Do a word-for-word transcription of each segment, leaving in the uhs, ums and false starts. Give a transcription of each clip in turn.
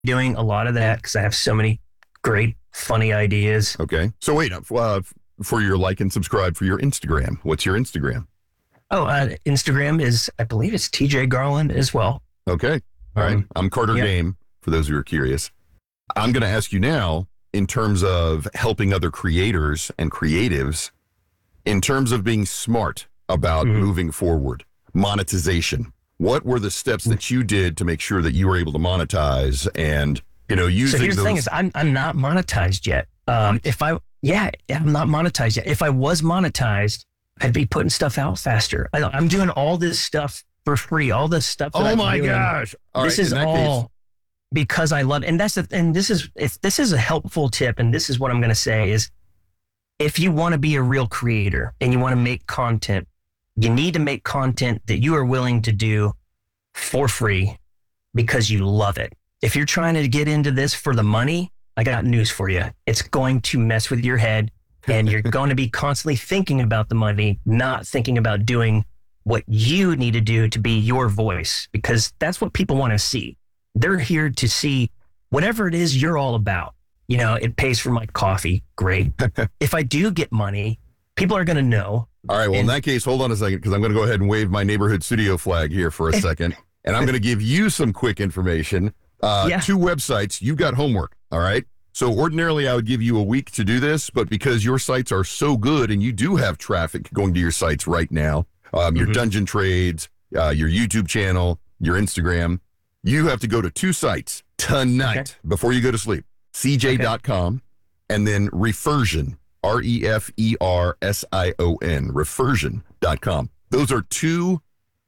doing a lot of that because I have so many great, funny ideas. Okay. So wait, uh, for your like and subscribe for your Instagram, what's your Instagram? Oh, uh, Instagram is, I believe it's T J Garland as well. Okay. All right. Um, I'm Carter yeah. Game, for those who are curious. I'm going to ask you now, in terms of helping other creators and creatives, in terms of being smart about Mhm. moving forward, monetization, what were the steps that you did to make sure that you were able to monetize and, you know, using So here's those... the thing is I'm, I'm not monetized yet. Um, if I, yeah, I'm not monetized yet. If I was monetized, I'd be putting stuff out faster. I, I'm doing all this stuff for free. All this stuff. That Oh I'm my doing, gosh. All this right, is in that all case, because I love, and that's the, and this is, if this is a helpful tip, and this is what I'm going to say is, if you want to be a real creator and you want to make content, you need to make content that you are willing to do for free because you love it. If you're trying to get into this for the money, I got news for you. It's going to mess with your head and you're going to be constantly thinking about the money, not thinking about doing what you need to do to be your voice, because that's what people want to see. They're here to see whatever it is you're all about. You know, it pays for my coffee. Great. If I do get money, people are going to know. all right. Well, in And- that case, hold on a second, because I'm going to go ahead and wave my neighborhood studio flag here for a second. And I'm going to give you some quick information. Uh, Yeah. Two websites. You've got homework. All right. So ordinarily I would give you a week to do this, but because your sites are so good and you do have traffic going to your sites right now, um, your Mhm. Dungeon Trades, uh, your YouTube channel, your Instagram, you have to go to two sites tonight Okay. before you go to sleep. C J dot com and then Refersion, R E F E R S I O N, refersion dot com. Those are two.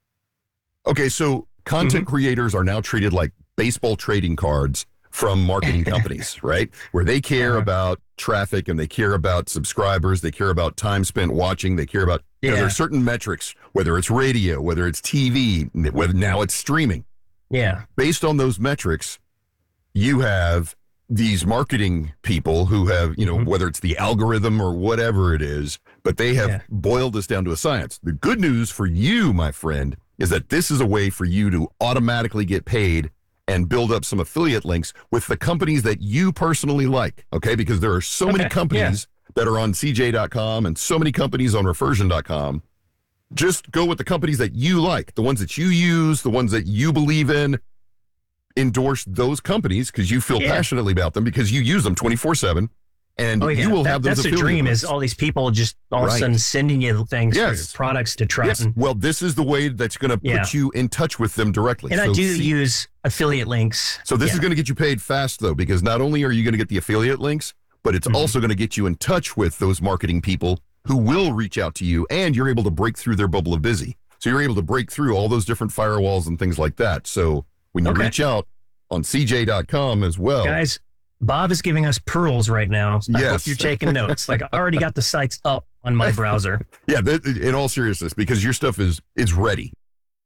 Okay, so content creators are now treated like baseball trading cards from marketing companies, right? Where they care Uh-huh. about traffic and they care about subscribers, they care about time spent watching, they care about, you know, Yeah. there are certain metrics, whether it's radio, whether it's T V, whether now it's streaming. Yeah. Based on those metrics, you have these marketing people who have, you know, Mhm. whether it's the algorithm or whatever it is, but they have Yeah. boiled this down to a science. The good news for you, my friend, is that this is a way for you to automatically get paid and build up some affiliate links with the companies that you personally like, okay? Because there are so many Okay, companies that are on C J dot com and so many companies on refersion dot com. Just go with the companies that you like, the ones that you use, the ones that you believe in. Endorse those companies because you feel Yeah. passionately about them because you use them twenty-four seven and Oh, yeah. you will That- have those that's the affiliate dream links. is all these people just all of Right. a sudden sending you things, Yes. for products to try. Yes. And, Well, this is the way that's going to put Yeah. you in touch with them directly. and I So do see- use affiliate links. So this Yeah. is going to get you paid fast, though, because not only are you going to get the affiliate links, but it's Mhm. also going to get you in touch with those marketing people who will reach out to you, and you're able to break through their bubble of busy. So you're able to break through all those different firewalls and things like that. So when you Okay. reach out on C J dot com as well. Guys, Bob is giving us pearls right now. I Yes. hope you're taking notes. Like, I already got the sites up on my browser. Yeah, th- in all seriousness, because your stuff is is ready,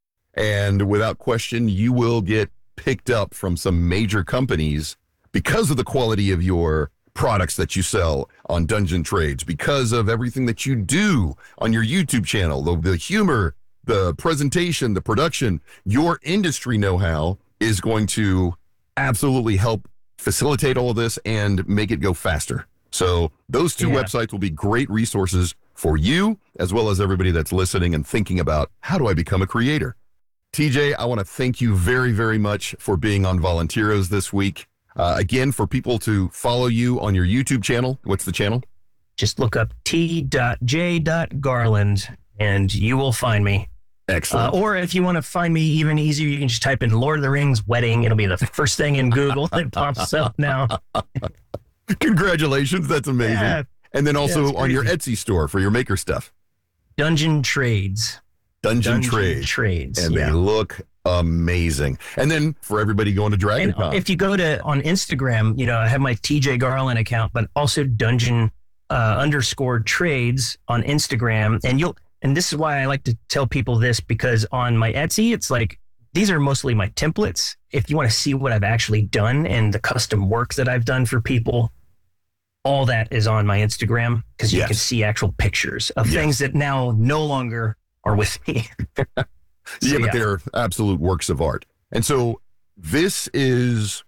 and without question, you will get picked up from some major companies because of the quality of your products that you sell on Dungeon Trades, because of everything that you do on your YouTube channel, the, the humor, the presentation, the production, your industry know-how is going to absolutely help facilitate all of this and make it go faster. So those two Yeah. websites will be great resources for you, as well as everybody that's listening and thinking about, how do I become a creator? T J, I want to thank you very, very much for being on Volunteeros this week. Uh, again, for people to follow you on your YouTube channel, what's the channel? Just look up T J Garland and you will find me. Uh, Excellent. or if you want to find me even easier, you can just type in Lord of the Rings wedding. It'll be the first thing in Google that pops up now. Congratulations. That's amazing. Yeah. And then also Yeah, it's on your crazy. Etsy store for your maker stuff. Dungeon Trades. Dungeon, Dungeon Trades. Trades. And yeah. they look amazing. And then for everybody going to And DragonCon. if you go to on Instagram, you know, I have my T J Garland account, but also Dungeon uh, underscore trades on Instagram. And you'll, and this is why I like to tell people this, because on my Etsy, it's like, these are mostly my templates. If you want to see what I've actually done and the custom work that I've done for people, all that is on my Instagram because you Yes. can see actual pictures of Yes. things that now no longer are with me. So, yeah, but they're absolute works of art. And so this is